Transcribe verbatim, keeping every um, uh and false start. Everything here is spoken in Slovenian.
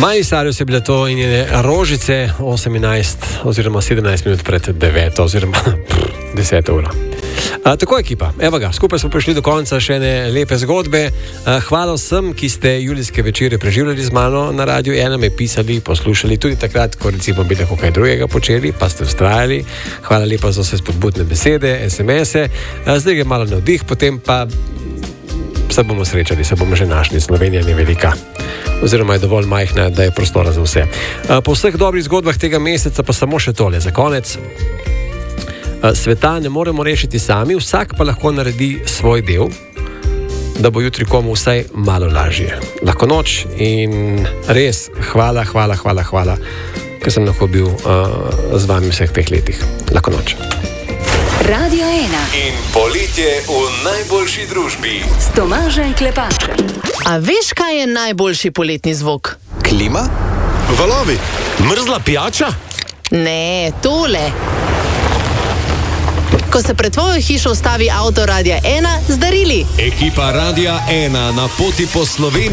Mali Sarius je bila to in je Rožice osemnajst oziroma sedemnajst minut pred deveto oziroma deseto uro. A, tako ekipa, evo ga, skupaj smo prišli do konca še ene lepe zgodbe. A, hvala vsem, ki ste julijske večere preživljali z mano na Radiu ena, me pisali, poslušali, tudi takrat, ko recimo bi lahko kaj drugega počeli, pa ste vztrajali. Hvala lepa za vse spodbudne besede, es em ese. A, zdaj je malo navdih, potem pa se bomo srečali, se bomo že našli. Slovenija ni velika, oziroma je dovolj majhna, da je prostora za vse. A, po vseh dobrih zgodbah tega meseca pa samo še tole za konec. Sveta ne moremo rešiti sami, vsak pa lahko naredi svoj del, da bo jutri komu vsaj malo lažje. Lahko noč in res hvala, hvala, hvala, hvala, ker sem lahko bil uh, z vami vseh teh letih. Lahko noč. Radio ena in poletje v najboljši družbi s Tomažem Klepačem. A veš, kaj je najboljši poletni zvok? Klima? Valovi? Mrzla pijača? Ne, tole. Ko se pred tvojo hišo ustavi avto Radia ena z darili. Ekipa Radia ena na poti po Sloveniji.